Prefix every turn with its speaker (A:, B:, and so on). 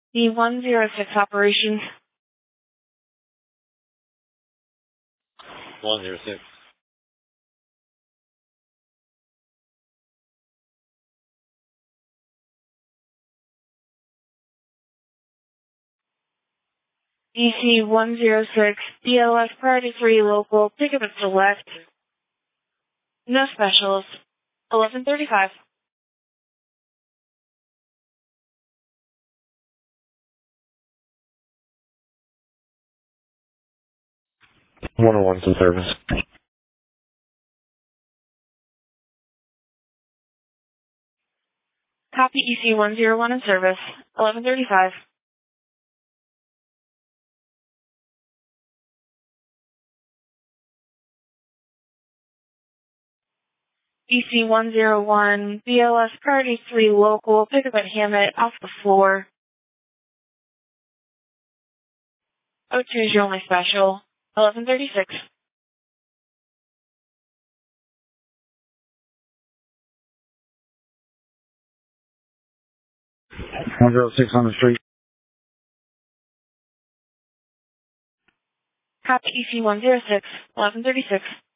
A: The 106 operations.
B: 106.
A: DC 106, BLS Priority 3 local, pickup at select. No specials. 11:35.
B: 101's in service.
A: Copy EC 101 in service. 11:35. EC 101, BLS Priority 3 local, pickup at Hammett, off the floor. 02 is your only special. 11:36.
B: 106 on the street.
A: Copy EC 106, 11:36.